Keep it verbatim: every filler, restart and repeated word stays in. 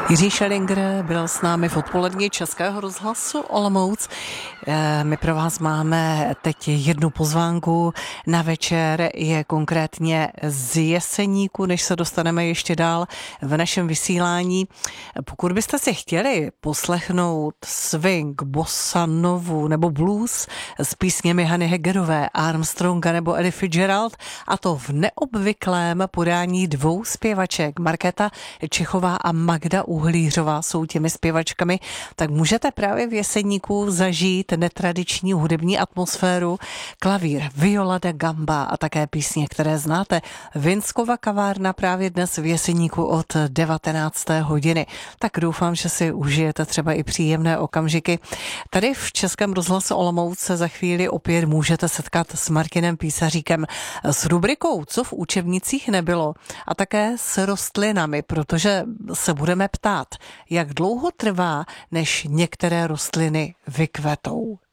Jiří Schellinger byl s námi v odpolední Českého rozhlasu Olomouc. My pro vás máme teď jednu pozvánku na večer, je konkrétně z Jeseníku, než se dostaneme ještě dál v našem vysílání. Pokud byste si chtěli poslechnout swing, bossa novu nebo blues s písněmi Hany Hegerové, Armstronga nebo Ella Fitzgerald, a to v neobvyklém podání dvou zpěvaček, Markéta Čechová a Magda Uhlířová jsou těmi zpěvačkami, tak můžete právě v Jeseníku zažít netradiční hudební atmosféru, klavír, viola da gamba a také písně, které znáte. Vinskova kavárna právě dnes v Jeseníku od devatenácté hodiny. Tak doufám, že si užijete třeba i příjemné okamžiky. Tady v Českém rozhlasu Olomouc se za chvíli opět můžete setkat s Martinem Písaříkem s rubrikou Co v učebnicích nebylo a také s rostlinami, protože se budeme ptát, jak dlouho trvá, než některé rostliny vykvetou.